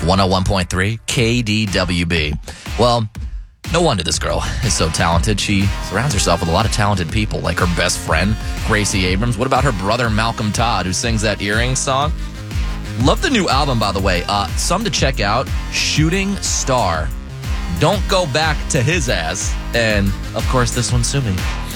101.3 KDWB. Well, no wonder this girl is so talented. She surrounds herself with a lot of talented people, like her best friend, Gracie Abrams. What about her brother, Malcolm Todd, who sings that Earring song? Love the new album, by the way. Some to check out, Shooting Star. Don't go back to his ass. And, of course, this one's Sumi.